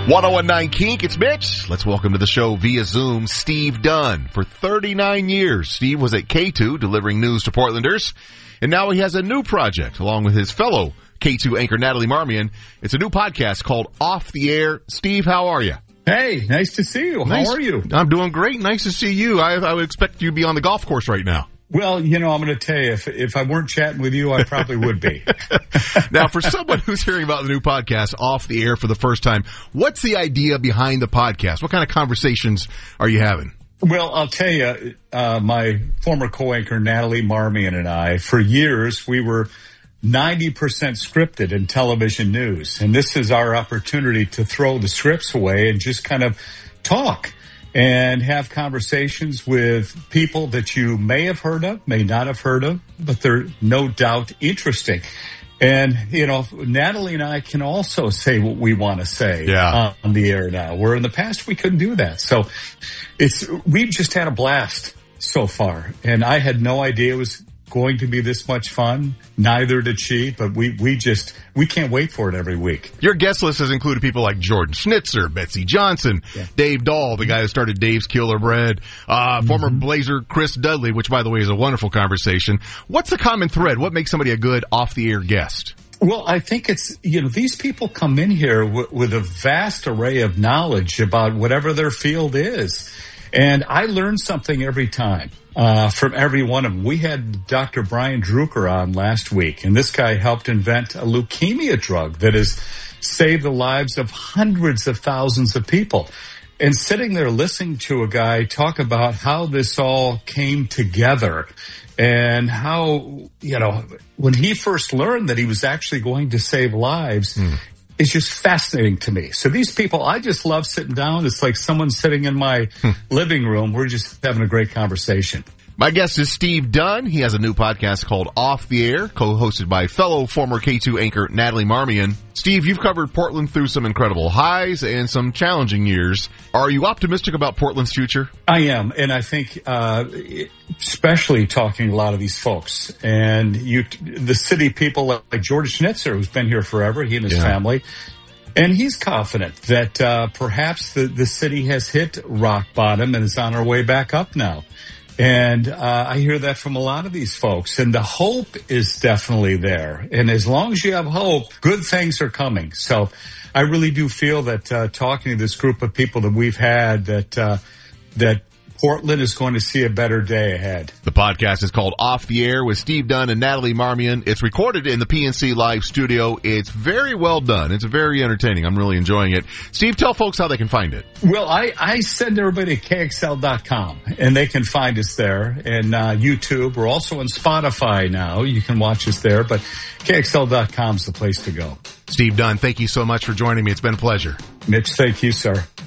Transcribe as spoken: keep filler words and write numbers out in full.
one oh one nine Kink, it's Mitch. Let's welcome to the show via Zoom, Steve Dunn. For thirty-nine years, Steve was at K two delivering news to Portlanders, and now he has a new project along with his fellow K two anchor Natalie Marmion. It's a new podcast called Off the Air. Steve, how are you? Hey, nice to see you. How nice. are you? I'm doing great. Nice to see you. I, I would expect you to be on the golf course right now. Well, you know, I'm going to tell you, if if I weren't chatting with you, I probably would be. Now, for someone who's hearing about the new podcast, Off the Air, for the first time, what's the idea behind the podcast? What kind of conversations are you having? Well, I'll tell you, uh, my former co-anchor Natalie Marmion and I, for years, we were ninety percent scripted in television news. And this is our opportunity to throw the scripts away and just kind of talk and have conversations with people that you may have heard of, may not have heard of, but they're no doubt interesting. And, you know, Natalie and I can also say what we want to say yeah. on the air now, where in the past we couldn't do that. So it's, we've just had a blast so far. And I had no idea it was going to be this much fun. Neither did she, but we, we just, we can't wait for it every week. Your guest list has included people like Jordan Schnitzer, Betsy Johnson, yeah. Dave Dahl, the guy who started Dave's Killer Bread, uh, mm-hmm. former Blazer Chris Dudley, which by the way is a wonderful conversation. What's the common thread? What makes somebody a good off-the-air guest? Well, I think it's, you know, these people come in here w- with a vast array of knowledge about whatever their field is. And I learn something every time. Uh, from every one of them. We had Doctor Brian Drucker on last week, and this guy helped invent a leukemia drug that has saved the lives of hundreds of thousands of people. And sitting there listening to a guy talk about how this all came together and how, you know, when he first learned that he was actually going to save lives, mm. it's just fascinating to me. So these people, I just love sitting down. It's like someone sitting in my hmm. living room. We're just having a great conversation. My guest is Steve Dunn. He has a new podcast called Off the Air, co-hosted by fellow former K two anchor Natalie Marmion. Steve, you've covered Portland through some incredible highs and some challenging years. Are you optimistic about Portland's future? I am, and I think uh especially talking to a lot of these folks. And you, the city people like Jordan Schnitzer, who's been here forever, he and his yeah. family, and he's confident that uh perhaps the, the city has hit rock bottom and is on our way back up now. And uh I hear that from a lot of these folks. And the hope is definitely there. And as long as you have hope, good things are coming. So I really do feel that uh talking to this group of people that we've had, that uh that Portland is going to see a better day ahead. The podcast is called Off the Air with Steve Dunn and Natalie Marmion. It's recorded in the P N C Live studio. It's very well done. It's very entertaining. I'm really enjoying it. Steve, tell folks how they can find it. Well, I, I send everybody to K X L dot com, and they can find us there. And uh, YouTube. We're also on Spotify now. You can watch us there, but K X L dot com is the place to go. Steve Dunn, thank you so much for joining me. It's been a pleasure. Mitch, thank you, sir.